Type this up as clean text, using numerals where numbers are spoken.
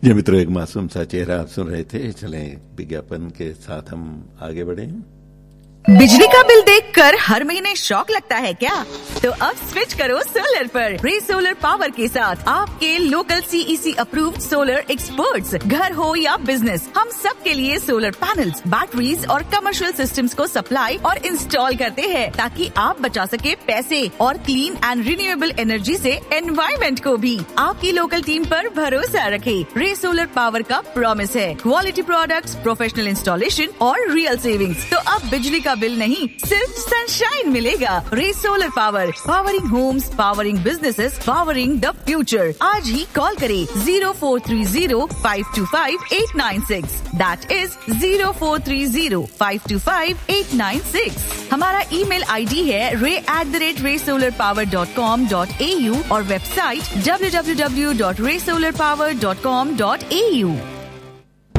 जी मित्रों, एक मासूम सा चेहरा आप सुन रहे थे। चलें विज्ञापन के साथ हम आगे बढ़े। बिजली का बिल देखकर हर महीने शॉक लगता है क्या? तो अब स्विच करो सोलर पर। रे सोलर पावर के साथ आपके local CEC approved solar experts, घर हो या बिजनेस, हम सब के लिए सोलर पैनल्स, बैटरीज और कमर्शियल सिस्टम्स को सप्लाई और इंस्टॉल करते हैं, ताकि आप बचा सके पैसे और क्लीन एंड रिन्यूएबल एनर्जी से एनवायरमेंट को भी। आपकी लोकल टीम पर भरोसा रखें। रे सोलर पावर का प्रॉमिस है क्वालिटी प्रोडक्ट्स, प्रोफेशनल इंस्टॉलेशन और रियल सेविंग्स। तो अब बिजली का बिल नहीं, सिर्फ सनशाइन मिलेगा। रे solar power, powering Holmes, powering businesses, powering the future. आज ही कॉल करें 0430-525-896। That is 0430-525-896। हमारा ईमेल ID है ray@raysolarpower.com.au और वेबसाइट www.raysolarpower.com.au।